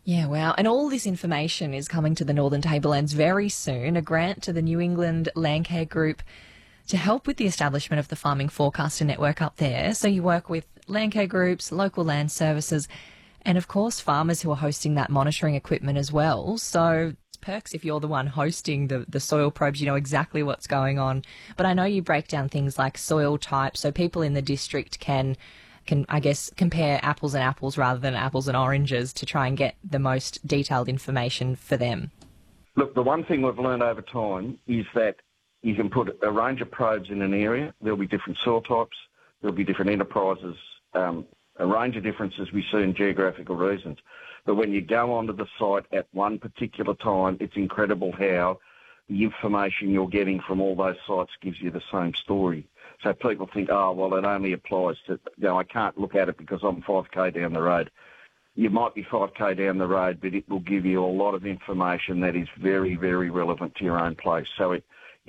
Yeah, wow. And all this information is coming to the Northern Tablelands very soon. A grant to the New England Landcare Group to help with the establishment of the Farming Forecaster Network up there. So you work with landcare groups, local land services, and of course farmers who are hosting that monitoring equipment as well. So it's perks if you're the one hosting the soil probes, you know exactly what's going on. But I know you break down things like soil type, so people in the district can I guess, compare apples and apples rather than apples and oranges to try and get the most detailed information for them. Look, the one thing we've learned over time is that you can put a range of probes in an area. There'll be different soil types. There'll be different enterprises, a range of differences we see in geographical reasons. But when you go onto the site at one particular time, it's incredible how the information you're getting from all those sites gives you the same story. So people think, oh, well, it only applies to, I can't look at it because I'm 5K down the road. You might be 5K down the road, but it will give you a lot of information that is very, very relevant to your own place. So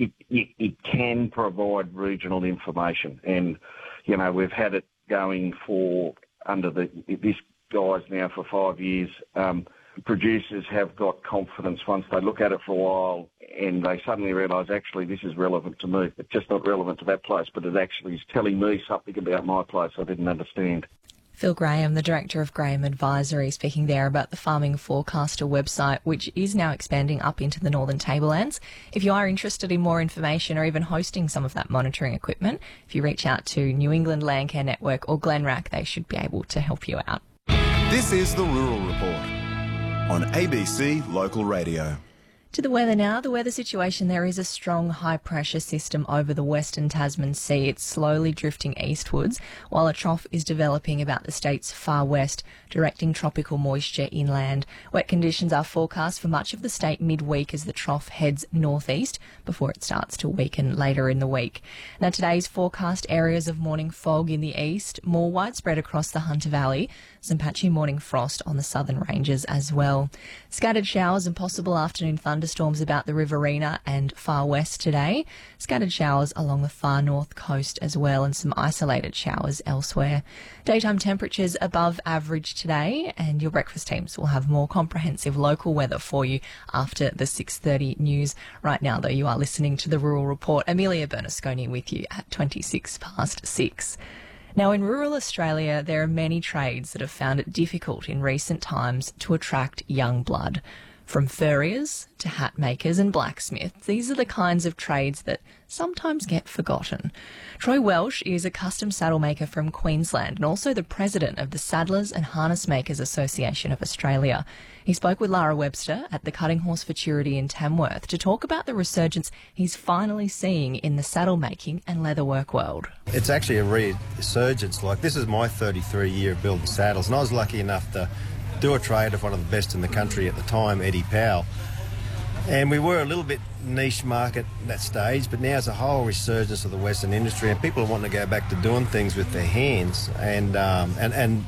it can provide regional information. And, we've had it going for this guy's now for 5 years. Producers have got confidence once they look at it for a while and they suddenly realise, actually, this is relevant to me. It's just not relevant to that place, but it actually is telling me something about my place I didn't understand. Phil Graham, the Director of Graham Advisory, speaking there about the Farming Forecaster website, which is now expanding up into the Northern Tablelands. If you are interested in more information or even hosting some of that monitoring equipment, if you reach out to New England Landcare Network or Glenrack, they should be able to help you out. This is the Rural Report on ABC Local Radio. To the weather now. The weather situation, there is a strong high-pressure system over the western Tasman Sea. It's slowly drifting eastwards, while a trough is developing about the state's far west, directing tropical moisture inland. Wet conditions are forecast for much of the state midweek as the trough heads northeast before it starts to weaken later in the week. Now, today's forecast areas of morning fog in the east, more widespread across the Hunter Valley, some patchy morning frost on the southern ranges as well. Scattered showers and possible afternoon thunderstorms about the Riverina and far west today. Scattered showers along the far north coast as well, and some isolated showers elsewhere. Daytime temperatures above average today, and your breakfast teams will have more comprehensive local weather for you after the 6:30 news. Right now, though, you are listening to the Rural Report. Amelia Bernasconi with you at 6:26. Now, in rural Australia, there are many trades that have found it difficult in recent times to attract young blood. From furriers to hat makers and blacksmiths, these are the kinds of trades that sometimes get forgotten. Troy Welsh is a custom saddle maker from Queensland and also the president of the Saddlers and Harness Makers Association of Australia. He spoke with Lara Webster at the Cutting Horse Futurity in Tamworth to talk about the resurgence he's finally seeing in the saddle making and leatherwork world. It's actually a resurgence. Like, this is my 33 year of building saddles, and I was lucky enough to do a trade of one of the best in the country at the time, Eddie Powell. And we were a little bit niche market at that stage, but now it's a whole resurgence of the Western industry, and people are wanting to go back to doing things with their hands. And I'm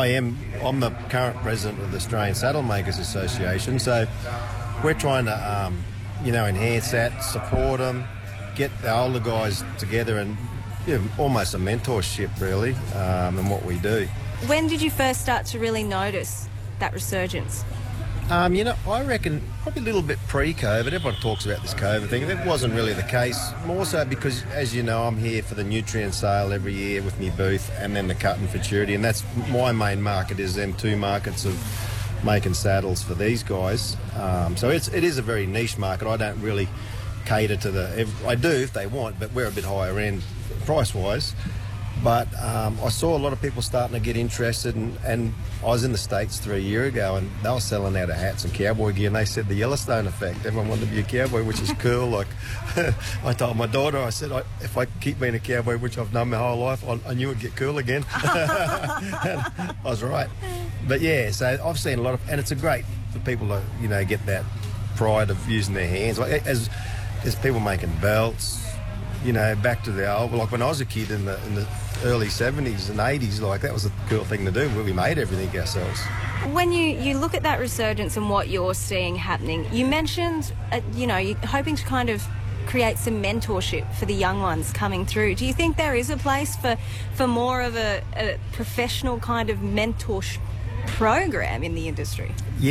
the current president of the Australian Saddle Makers Association, so we're trying to enhance that, support them, get the older guys together, and almost a mentorship really in what we do. When did you first start to really notice that resurgence? I reckon probably a little bit pre-COVID. Everyone talks about this COVID thing. That wasn't really the case. More so because, as you know, I'm here for the nutrient sale every year with my booth, and then the cut and futurity, and that's my main market, is them two markets of making saddles for these guys. So it is a very niche market. I don't really cater to I do if they want, but we're a bit higher end price-wise. But I saw a lot of people starting to get interested, and I was in the States 3 years ago, and they were selling out of hats and cowboy gear, and they said the Yellowstone effect. Everyone wanted to be a cowboy, which is cool. Like, I told my daughter, I said, if I keep being a cowboy, which I've done my whole life, I knew it'd get cool again. I was right. But yeah, so I've seen a lot of, and it's a great for people to, get that pride of using their hands. Like, as people making belts, back to the old, like when I was a kid in the early 70s and 80s, like that was a cool thing to do. We made everything ourselves. When you look at that resurgence and what you're seeing happening, you mentioned, you're hoping to kind of create some mentorship for the young ones coming through. Do you think there is a place for more of a professional kind of mentorship program in the industry? Yeah.